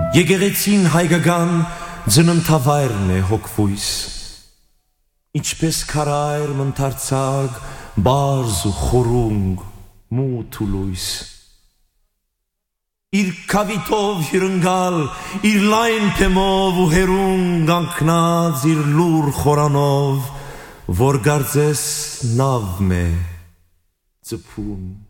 Եկեղեցին հայկական ձնընթավայրն է հոգվույս, ինչպես քարայր մնթարցակ, բարձ ու խորունգ, մութ ու լույս։ Իր կավիտով հյրընգալ, իր լայն փեմով ու հերունգ անկնած իր լուր խորանով, որ գարձես նավ մե ծփուն